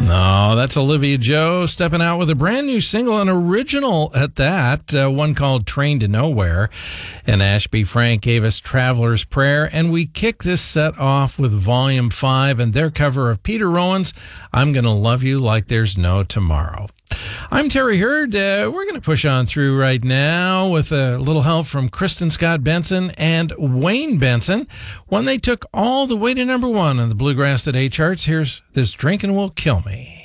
Oh, that's Olivia Joe stepping out with a brand new single, an original at that, one called Train to Nowhere. And Ashby Frank gave us Traveler's Prayer. And we kick this set off with Volume 5 and their cover of Peter Rowan's I'm Gonna Love You Like There's No Tomorrow. I'm Terry Hurd. We're going to push on through right now with a little help from Kristen Scott Benson and Wayne Benson when they took all the way to number 1 on the Bluegrass Today charts. Here's This Drinkin' Will Kill Me.